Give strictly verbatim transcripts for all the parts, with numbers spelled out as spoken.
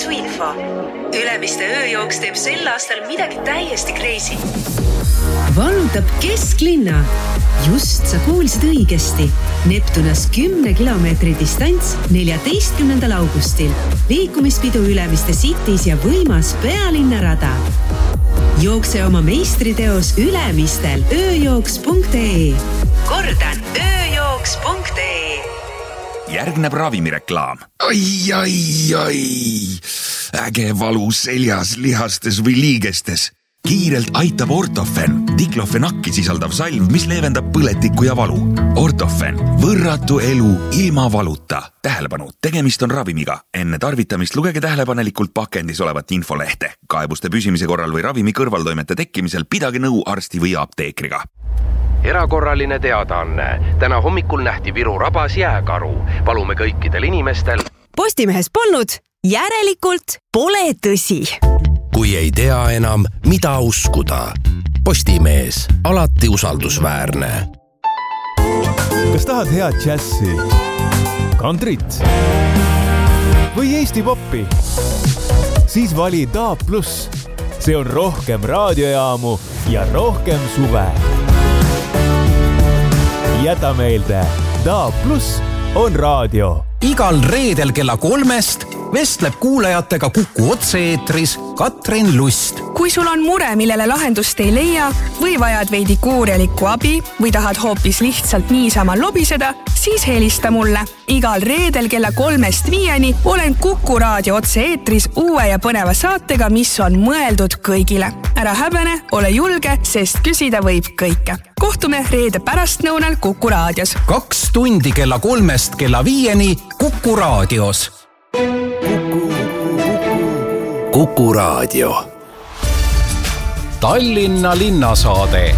info. Ülemiste ööjooks teeb sel aastal midagi täiesti crazy. Vallutab kesklinna. Just sa kuulsid õigesti. Neptunas kümne kilomeetri distants neljateistkümnendal augustil. Liikumispidu Ülemiste Cities ja võimas pealinnarada. Jookse oma meistriteos Ülemistel ööjooks punkt ee. Kordan, ööjooks punkt ee. Järgneb ravimireklaam. Ai, ai, ai. Äge valu seljas, lihastes või liigestes. Kiirelt aitab Ortofen, diklofenakki sisaldav salv, mis leevendab põletikku ja valu. Ortofen, võrratu elu ilma valuta. Tähelepanu, tegemist on ravimiga. Enne tarvitamist lugege tähelepanelikult pakendis olevat infolehte. Kaebuste püsimise korral või ravimi kõrvaltoimete tekkimisel pidage nõu arsti või apteekriga. Erakorraline teadaanne. Täna hommikul nähti Viru rabas jääkaru. Palume kõikidel inimestel. Postimehes polnud, järelikult pole tõsi. Kui ei tea enam, mida uskuda. Postimees, alati usaldusväärne. Kas tahad head džässi, kantrit või Eesti poppi? Siis vali D A B plus. See on rohkem raadiojaamu ja rohkem suve. Jäta meelde, D A B plus on raadio. Igal reedel kella kolmest vestleb kuulajatega Kuku otse-eetris Katrin Lust. Kui sul on mure, millele lahendust ei leia või vajad veidi kuurjalikku abi või tahad hoopis lihtsalt niisama lobiseda, siis helista mulle. Igal reedel kella kolmest viieni olen Kuku raadio otse-eetris uue ja põneva saatega, mis on mõeldud kõigile. Ära häbene, ole julge, sest küsida võib kõike. Kohtume reede pärastnõunal Kuku raadios. Kaks tundi kella kolmest kella viieni Kuku raadios. Kuku, Kuku, Kuku raadio. Tallinna linnasaade.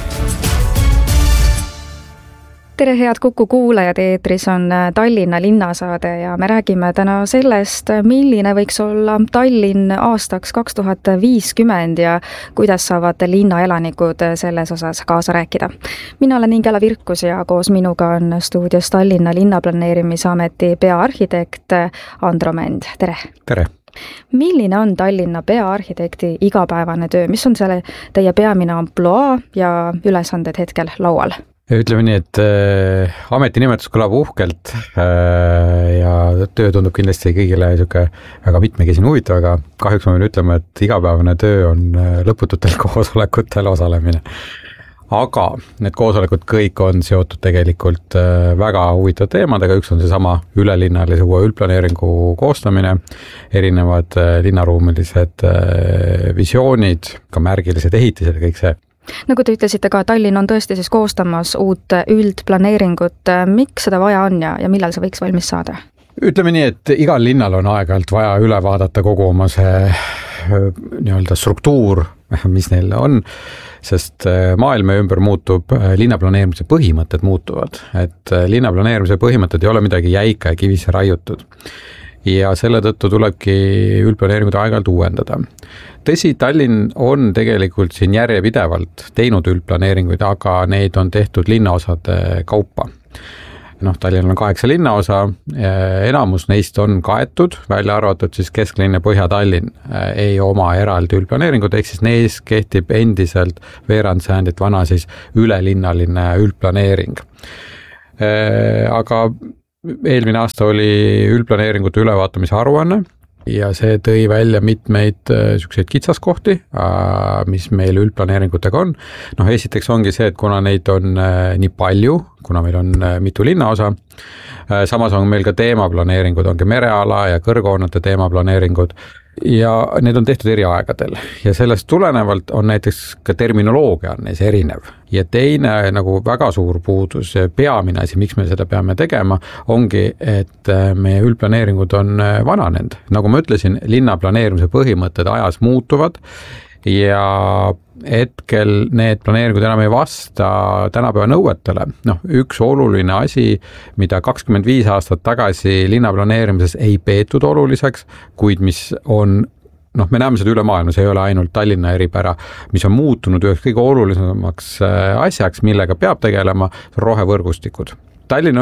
Tere head Kuku kuulajad, eetris on Tallinna linnasaade ja me räägime täna sellest, milline võiks olla Tallinn aastaks kaks tuhat viiskümmend ja kuidas saavad linnaelanikud selles osas kaasa rääkida. Mina olen Ingela Virkus ja koos minuga on stuudios Tallinna linnaplaneerimisameti peaarhitekt Andro Mend. Tere! Tere! Milline on Tallinna peaarhitekti igapäevane töö? Mis on selle teie peamine amploa ja ülesanded hetkel laual? Ütleme nii, et äh, ametinimetus kõlab uhkelt äh, ja töö tundub kindlasti kõigile niisugune väga mitmekesine huvitav, aga kahjuks ma võin ütlema, et igapäevane töö on lõpututel koosolekutel osalemine. Aga need koosolekud kõik on seotud tegelikult äh, väga huvitavad teemadega, üks on seesama ülelinnalise uue üldplaneeringu koostamine, erinevad äh, linnaruumilised äh, visioonid, ka märgilised ehitised ja kõik see. Nagu te ütlesite ka, Tallinn on tõesti siis koostamas uut üldplaneeringut. Miks seda vaja on ja, ja millal see võiks valmis saada? Ütleme nii, et igal linnal on aeg-ajalt vaja üle vaadata kogu oma see nii-öelda struktuur, mis neil on, sest maailma ümber muutub, linnaplaneerimise põhimõtted muutuvad. Et linnaplaneerimise põhimõtted ei ole midagi jäika ja kivisse raiutud. Ja selle tõttu tulebki üldplaneeringud aeg-ajalt uuendada. Tõsi, Tallinn on tegelikult siin järjepidevalt teinud üldplaneeringuid, aga neid on tehtud linnaosade kaupa. Noh, Tallinnal on kaheksa linnaosa, enamus neist on kaetud, välja arvatud siis Kesklinn ja Põhja-Tallinn ei oma eraldi üldplaneeringut, ehk siis neis kehtib endiselt veerandsajandit vana siis ülelinnaline üldplaneering. Aga eelmine aasta oli üldplaneeringute ülevaatamise aruanne ja see tõi välja mitmeid selliseid kitsaskohti, mis meil üldplaneeringutega on. Noh, esiteks ongi see, et kuna neid on nii palju, kuna meil on mitu linnaosa, samas on meil ka teemaplaneeringud, ongi mereala ja kõrghoonete teemaplaneeringud ja need on tehtud eri aegadel ja sellest tulenevalt on näiteks ka terminoloogia on neis erinev. Ja teine nagu väga suur puudus, peamine asi, miks me seda peame tegema, ongi, et meie üldplaneeringud on vananenud. Nagu ma ütlesin, linnaplaneerimise põhimõtted ajas muutuvad ja hetkel need planeeringud enam ei vasta tänapäeva nõuetele. Noh, üks oluline asi, mida kakskümmend viis aastat tagasi linnaplaneerimises ei peetud oluliseks, kuid mis on, noh, me näeme seda üle maailma, see ei ole ainult Tallinna eripära, mis on muutunud üheks kõige olulisemaks asjaks, millega peab tegelema rohevõrgustikud. Tallinn on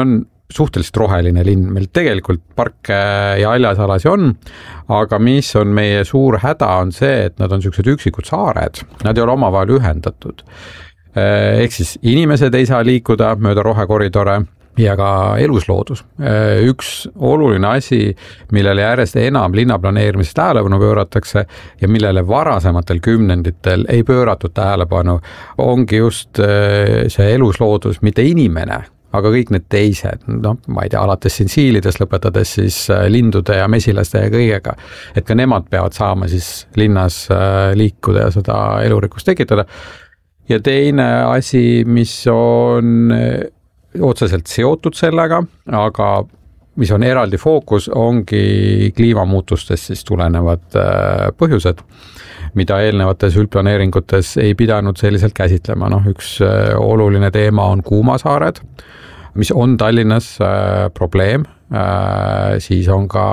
suhteliselt roheline linn, meil tegelikult parke ja haljasalasi on, aga mis on meie suur häda on see, et nad on sellised üksikud saared, nad ei ole omavahel ühendatud. Ehk siis inimesed ei saa liikuda mööda rohekoridore ja ka elusloodus. Üks oluline asi, millele järjest enam linnaplaneerimisest tähelepanu pööratakse ja millele varasematel kümnenditel ei pööratud tähelepanu, ongi just see elusloodus, mitte inimene, aga kõik need teised, noh, ma ei tea, alates siin siilides lõpetades siis lindude ja mesilaste ja kõigega, et ka nemad peavad saama siis linnas liikuda ja seda elurikkust tekitada. Ja teine asi, mis on otseselt seotud sellega, aga mis on eraldi fookus, ongi kliimamuutustest siis tulenevad põhjused, mida eelnevates üldplaneeringutes ei pidanud selliselt käsitlema. Noh, üks oluline teema on kuumasaared, mis on Tallinnas probleem, siis on ka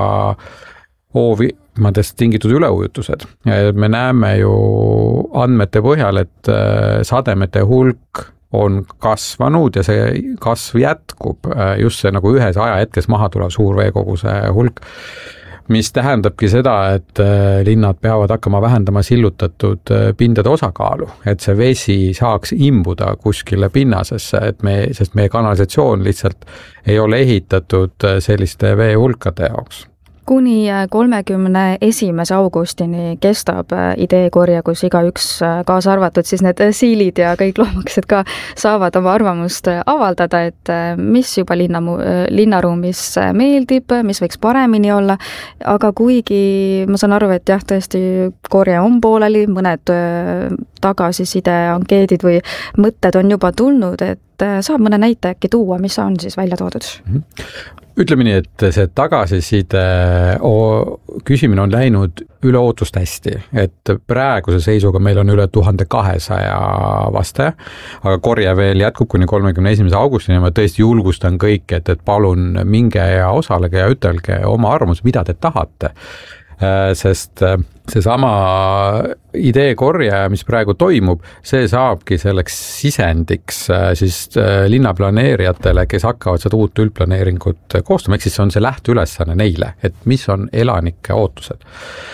hoovimadest tingitud üleujutused. Me näeme ju andmete põhjal, et sademete hulk on kasvanud ja see kasv jätkub, just see nagu ühes ajahetkes maha tulev suur veekoguse hulk, mis tähendabki seda, et linnad peavad hakkama vähendama sillutatud pindade osakaalu, et see vesi saaks imbuda kuskile pinnasesse, et me, sest meie kanalisatsioon lihtsalt ei ole ehitatud selliste veehulkade jaoks. Kuni kolmekümne esimese augustini kestab ideekorje, kus igaüks, kaasa arvatud siis need siilid ja kõik loomakesed ka saavad oma arvamust avaldada, et mis juba linna, linnaruumis meeldib, mis võiks paremini olla, aga kuigi ma saan aru, et jah, tõesti korje on pooleli, mõned tagasiside, ankeedid või mõtted on juba tulnud, et saab mõne näite äkki tuua, mis on siis välja toodud? Mm-hmm. Ütleme nii, et see tagasiside küsimine on läinud üle ootust hästi, et praeguse seisuga meil on üle tuhande kahesaja vastaja, aga korje veel jätkub kuni kolmekümne esimese augustini ja ma tõesti julgustan kõik, et, et palun minge ja osalege ja ütelge oma arvamus, mida te tahate. Sest see sama ideekorje, mis praegu toimub, see saabki selleks sisendiks siis linnaplaneerijatele, kes hakkavad seda uut üldplaneeringut koostama, ehk siis see on see lähteülesanne neile, et mis on elanike ootused.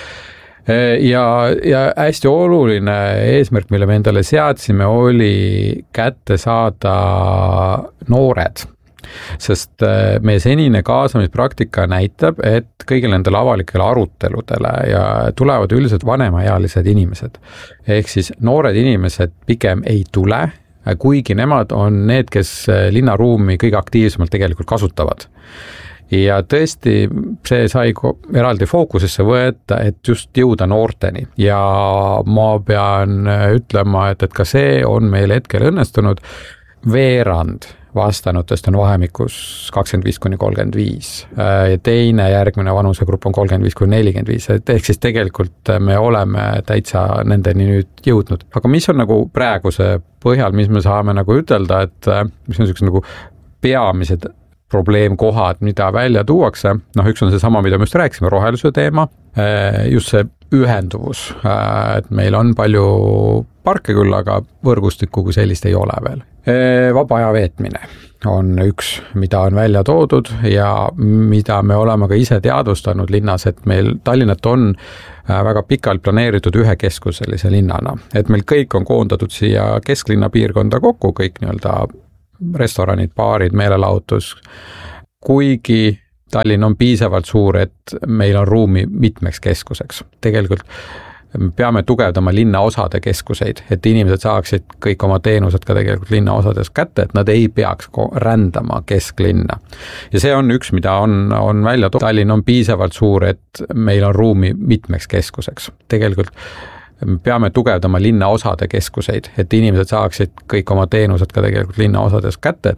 Ja, ja hästi oluline eesmärk, mille me endale seadsime, oli kätte saada noored. Sest meie senine kaasamispraktika näitab, et kõigil nendele avalikele aruteludele ja tulevad üldiselt vanemaealised inimesed. Ehk siis noored inimesed pigem ei tule, kuigi nemad on need, kes linnaruumi kõige aktiivsemalt tegelikult kasutavad. Ja tõesti see sai eraldi fookusesse võeta, et just jõuda noorteni. Ja ma pean ütlema, et, et ka see on meil hetkel õnnestunud. Veerand vastanutest on vahemikus kakskümmend viis kuni kolmkümmend viis ja teine järgmine vanusegrupp on kolmkümmend viis kuni nelikümmend viis, et ehk siis tegelikult me oleme täitsa nendeni nüüd jõudnud. Aga mis on nagu praeguse põhjal, mis me saame nagu ütelda, et mis on selline nagu peamised probleemkohad, mida välja tuuakse, noh üks on see sama, mida me just rääkisime, rohelisuse teema, just see ühenduvus, et meil on palju parke küll, aga võrgustikku kui sellist ei ole veel. Vaba aja veetmine on üks, mida on välja toodud ja mida me oleme ka ise teadvustanud linnas, et meil Tallinnat on väga pikalt planeeritud ühe keskuselise linnana, et meil kõik on koondatud siia kesklinna piirkonda kokku, kõik nii-öelda restoranid, baarid, meelelahutus, kuigi Tallinn on piisavalt suur, et meil on ruumi mitmeks keskuseks. Tegelikult peame tugevdama linna osade keskuseid, et inimesed saaksid kõik oma teenused ka tegelikult linna osades kätte, et nad ei peaks rändama kesklinna. Ja see on üks, mida on, on välja toodud. Tallinn on piisavalt suur, et meil on ruumi mitmeks keskuseks. Tegelikult peame tugevdama linna osade keskuseid, et inimesed saaksid kõik oma teenused ka tegelikult linna osades kätte,